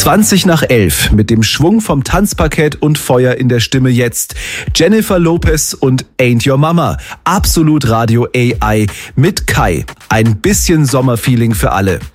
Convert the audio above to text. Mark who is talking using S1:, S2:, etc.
S1: 20 nach 11 mit dem Schwung vom Tanzparkett und Feuer in der Stimme jetzt. Jennifer Lopez und Ain't Your Mama. Absolut Radio AI mit Kai. Ein bisschen Sommerfeeling für alle.